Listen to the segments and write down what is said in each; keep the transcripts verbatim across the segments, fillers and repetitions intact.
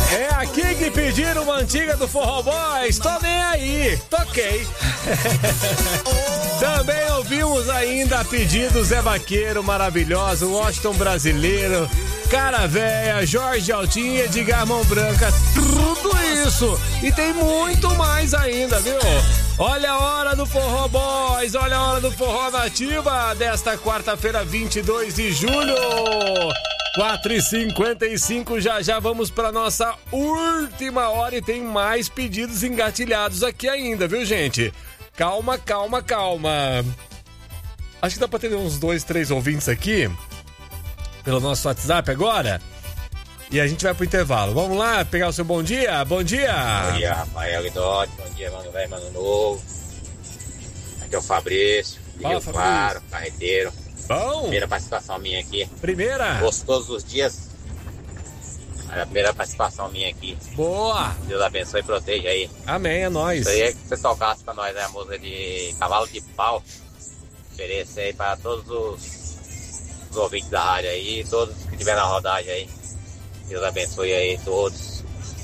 É aqui que pediram uma antiga do Forró Boys. Tô nem aí, toquei. Também ouvimos ainda a pedido Zé Vaqueiro, maravilhoso, Washington Brasileiro, Cara Véia, Jorge Altinho, Edgar Mão Branca, tudo isso. E tem muito mais ainda, viu? Olha a hora do Forró Boys, olha a hora do Forró Nativa desta quarta-feira, vinte e dois de julho. quatro e cinquenta e cinco, já já vamos para nossa última hora e tem mais pedidos engatilhados aqui ainda, viu, gente? Calma, calma, calma. Acho que dá para ter uns dois, três ouvintes aqui pelo nosso WhatsApp agora. E a gente vai pro intervalo. Vamos lá, pegar o seu bom dia? Bom dia! Bom dia, Rafael Guidotti. Bom dia, mano velho, mano novo. Aqui é o Fabrício, Rio Claro, carreteiro. Bom! Primeira participação minha aqui. Primeira? Gostoso dos dias. É a primeira participação minha aqui. Boa! Deus abençoe e proteja aí. Amém, é nóis. Isso aí é que você tocasse pra nós, né? A música de Cavalo de Pau. Oferecer aí pra todos os, os ouvintes da rádio aí, todos que estiver na rodagem aí. Deus abençoe aí todos.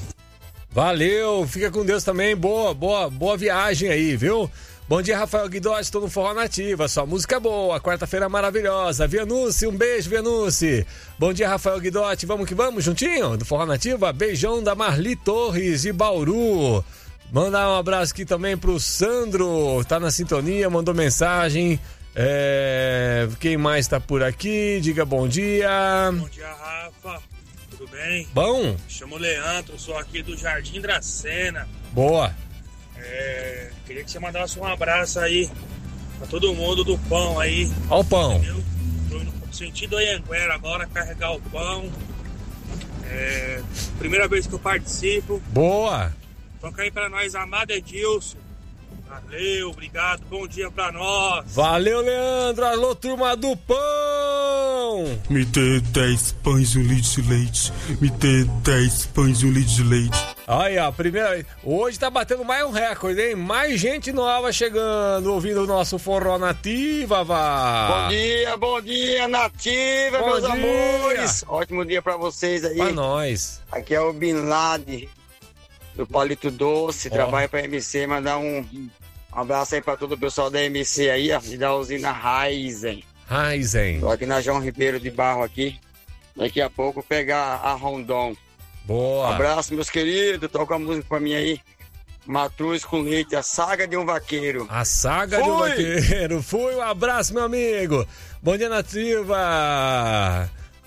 Valeu, fica com Deus também. Boa, boa, boa viagem aí, viu? Bom dia, Rafael Guidotti, estou no Forró Nativa, sua música boa, quarta-feira maravilhosa. Vianucci, um beijo, Vianucci. Bom dia, Rafael Guidotti, vamos que vamos, juntinho, do Forró Nativa. Beijão da Marli Torres, de Bauru. Mandar um abraço aqui também pro Sandro, tá na sintonia, mandou mensagem. É... Quem mais tá por aqui? Diga bom dia. Bom dia, Rafa. Tudo bem? Bom. Me chamo Leandro, sou aqui do Jardim Dracena. Boa. É, queria que você mandasse um abraço aí pra todo mundo do pão aí. Ó o pão. Entendeu? Tô indo no sentido Anhanguera agora, carregar o pão. É, primeira vez que eu participo. Boa. Toca aí pra nós, Amado Edilson. Valeu, obrigado, bom dia pra nós. Valeu, Leandro. Alô, turma do pão. Me dê dez pães e um litro de leite. Me dê dez pães e um litro de leite. Olha, primeira. Hoje tá batendo mais um recorde, hein? Mais gente nova chegando, ouvindo o nosso Forró Nativa, vá. Bom dia, bom dia, Nativa, bom meus dia. amores. Ótimo dia pra vocês aí. Pra nós. Aqui é o Bin Laden, do Palito Doce, oh. Trabalha pra M C. Mandar um, um abraço aí pra todo o pessoal da M C aí, ó, e da usina Raizen. Raizen. Tô aqui na João Ribeiro de Barro aqui. Daqui a pouco pegar a Rondon. Boa. Abraço, meus queridos. Toca a música pra mim aí. Matruz com leite, a saga de um vaqueiro. A saga Fui. de um vaqueiro. Fui, um abraço, meu amigo. Bom dia, Nativa.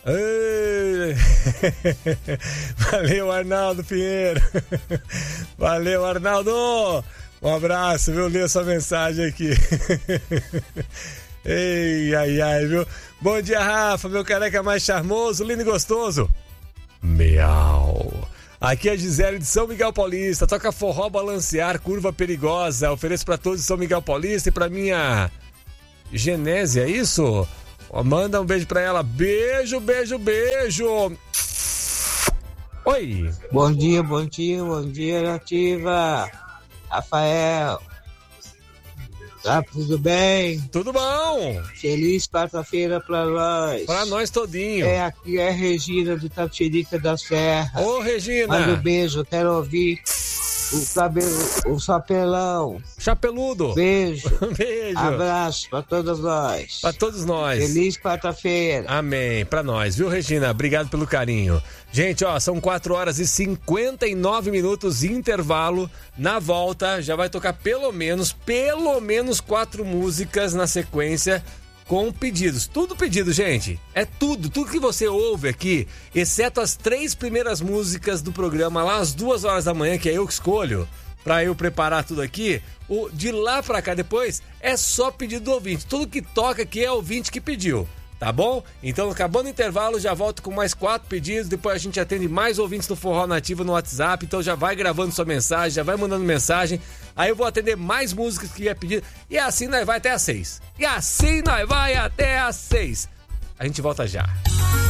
Valeu, Arnaldo Pinheiro. Valeu, Arnaldo. Um abraço, viu? Li essa mensagem aqui. Ei, ai, ai, viu? Bom dia, Rafa, meu careca mais charmoso, lindo e gostoso. Miau. Aqui é a Gisele de São Miguel Paulista. Toca forró balancear, curva perigosa. Ofereço pra todos de São Miguel Paulista e pra minha Genésia, é isso? Manda um beijo pra ela. Beijo, beijo, beijo. Oi. Bom dia, bom dia, bom dia, Nativa. Rafael. Tá tudo bem? Tudo bom. Feliz quarta-feira pra nós. Pra nós todinho. É, aqui é a Regina do Tapicerica da Serra. Ô, Regina. Manda um beijo, quero ouvir o cabelo, o chapelão. Chapeludo. Beijo. Beijo. Abraço pra todos nós. Pra todos nós. Feliz quarta-feira. Amém. Pra nós, viu, Regina? Obrigado pelo carinho. Gente, ó, são quatro horas e cinquenta e nove minutos, intervalo. Na volta, já vai tocar pelo menos, pelo menos quatro músicas na sequência com pedidos. Tudo pedido, gente. É tudo. Tudo que você ouve aqui, exceto as três primeiras músicas do programa, lá às duas horas da manhã, que é eu que escolho, pra eu preparar tudo aqui. O, de lá pra cá depois, é só pedido do ouvinte. Tudo que toca aqui é ouvinte que pediu. Tá bom? Então, acabando o intervalo, já volto com mais quatro pedidos. Depois a gente atende mais ouvintes do Forró Nativa no WhatsApp. Então já vai gravando sua mensagem, já vai mandando mensagem. Aí eu vou atender mais músicas que é pedido. E assim nós vai até às seis. E assim nós vai até às seis. A gente volta já.